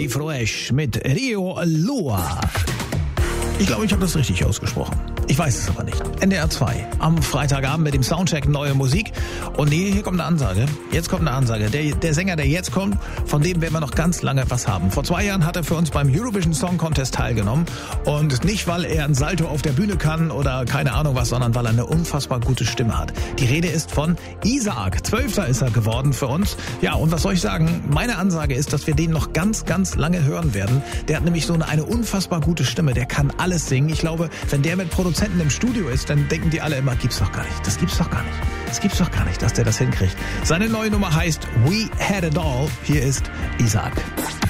Dave Roesch mit Rio Lua. Ich glaube, ich habe das richtig ausgesprochen. Ich weiß es aber nicht. NDR 2 am Freitagabend mit dem Soundcheck neue Musik. Und hier kommt eine Ansage. Jetzt kommt eine Ansage. Der Sänger, der jetzt kommt, von dem werden wir noch ganz lange was haben. Vor 2 Jahren hat er für uns beim Eurovision Song Contest teilgenommen. Und nicht, weil er ein Salto auf der Bühne kann oder keine Ahnung was, sondern weil er eine unfassbar gute Stimme hat. Die Rede ist von Isaac. 12. ist er geworden für uns. Ja, und was soll ich sagen? Meine Ansage ist, dass wir den noch ganz, ganz lange hören werden. Der hat nämlich so eine unfassbar gute Stimme. Der kann alles singen. Ich glaube, wenn der mit Produzenten im Studio ist, dann denken die alle immer, gibt's doch gar nicht. Das gibt's doch gar nicht. Das gibt's doch gar nicht, dass der das hinkriegt. Seine neue Nummer heißt We Had It All. Hier ist Isaac.